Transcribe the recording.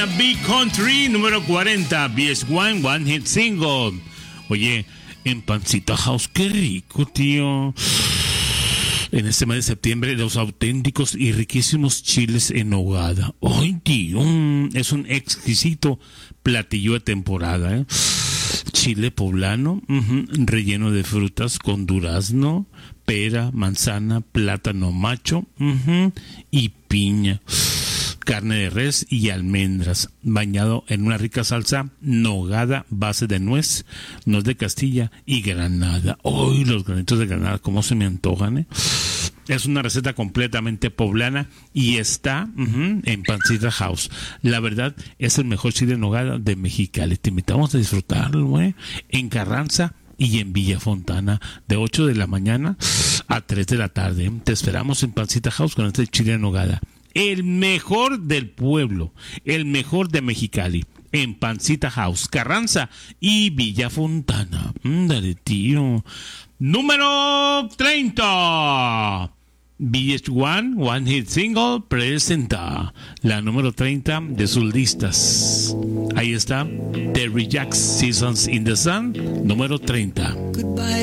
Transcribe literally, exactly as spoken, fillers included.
R and B Country número cuarenta, B S one One Hit Single. Oye, en Pancita House, qué rico, tío. En este mes de septiembre, los auténticos y riquísimos chiles en nogada. ¡Ay, tío! Es un exquisito platillo de temporada, ¿eh? Chile poblano, uh-huh, relleno de frutas con durazno, pera, manzana, plátano macho, uh-huh, y piña. Carne de res y almendras, bañado en una rica salsa nogada, base de nuez, nuez de Castilla y granada. ¡Ay, los granitos de granada! ¿Cómo se me antojan, eh? Es una receta completamente poblana y está uh-huh, en Pancita House. La verdad, es el mejor chile en nogada de Mexicali. Te invitamos a disfrutarlo, ¿eh? En Carranza y en Villa Fontana, de ocho de la mañana a tres de la tarde. Te esperamos en Pancita House con este chile en nogada. El mejor del pueblo, el mejor de Mexicali, en Pancita House, Carranza y Villa Fontana. Dale, tío. Número treinta. B S one One Hit Single presenta la número treinta de sus listas. Ahí está, Terry Jacks, Seasons in the Sun, número treinta.